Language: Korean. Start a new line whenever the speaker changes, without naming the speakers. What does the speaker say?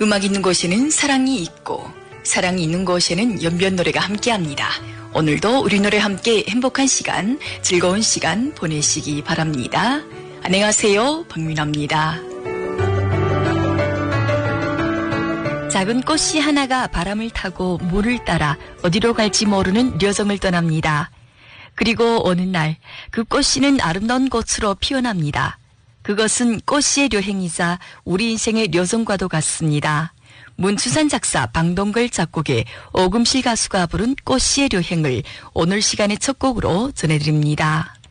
음악 있는 곳에는 사랑이 있고 사랑이 있는 곳에는 연변 노래가 함께합니다. 오늘도 우리 노래 함께 행복한 시간, 즐거운 시간 보내시기 바랍니다. 안녕하세요, 박민아입니다. 작은 꽃씨 하나가 바람을 타고 물을 따라 어디로 갈지 모르는 려정을 떠납니다. 그리고 어느 날 그 꽃씨는 아름다운 꽃으로 피어납니다. 그것은 꽃씨의 려행이자 우리 인생의 려정과도 같습니다. 문추산 작사 방동걸 작곡의 오금실 가수가 부른 꽃씨의 려행을 오늘 시간의 첫 곡으로 전해드립니다.